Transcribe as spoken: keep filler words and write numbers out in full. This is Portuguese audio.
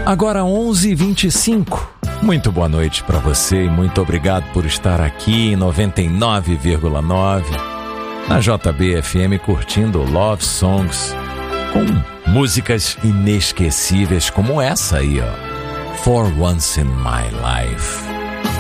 Agora onze e vinte e cinco. Muito boa noite para você e muito obrigado por estar aqui em noventa e nove vírgula nove na J B F M curtindo Love Songs com músicas inesquecíveis como essa aí, ó. For Once in My Life.